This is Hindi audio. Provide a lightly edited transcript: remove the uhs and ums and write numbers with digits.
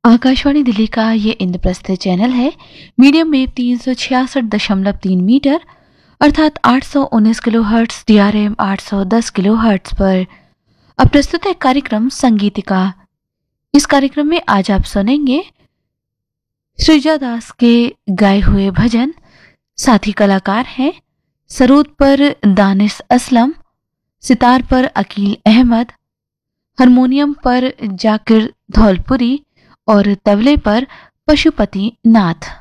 आकाशवाणी दिल्ली का ये इंद्रप्रस्थ चैनल है। मीडियम वेव 366.3 मीटर अर्थात 819 किलोहर्ट्ज, DRM 810 किलोहर्ट्ज पर अब प्रस्तुत है कार्यक्रम संगीतिका। इस कार्यक्रम में आज आप सुनेंगे सृजा दास के गाए हुए भजन। साथी कलाकार हैं सरूद पर दानिश असलम, सितार पर अकील अहमद, हारमोनियम पर जाकिर धौलपुरी और तबले पर पशुपति नाथ।